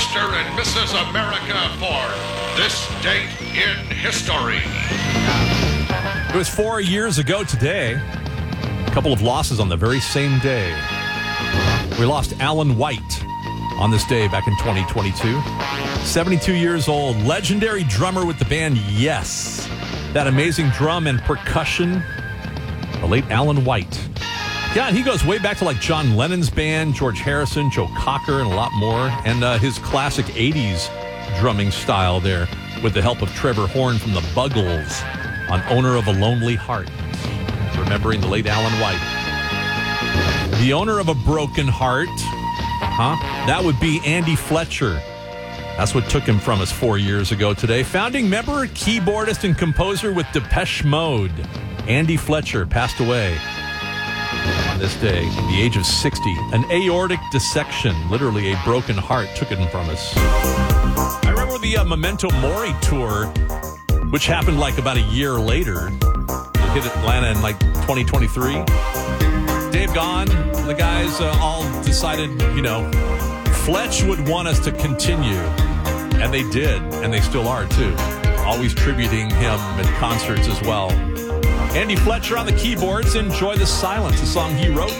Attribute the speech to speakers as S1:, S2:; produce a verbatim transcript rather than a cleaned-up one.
S1: Mister and Missus America for This Date in History.
S2: It was four years ago today. A couple of losses on the very same day. We lost Alan White on this day back in twenty twenty-two. seventy-two years old, legendary drummer with the band Yes. That amazing drum and percussion, the late Alan White. Yeah, and he goes way back to like John Lennon's band, George Harrison, Joe Cocker, and a lot more. And uh, his classic eighties drumming style there with the help of Trevor Horn from the Buggles on Owner of a Lonely Heart. Remembering the late Alan White. The owner of a broken heart, huh? That would be Andy Fletcher. That's what took him from us four years ago today. Founding member, keyboardist, and composer with Depeche Mode. Andy Fletcher passed away on this day at the age of sixty. An aortic dissection, literally a broken heart, took him from us. I remember the uh, Memento Mori tour, which happened like about a year later. It hit Atlanta in like twenty twenty-three. Dave Gahan, the guys uh, all decided, you know, Fletch would want us to continue. And they did, and they still are too. Always tributing him at concerts as well. Andy Fletcher on the keyboards. Enjoy the Silence, a song he wrote.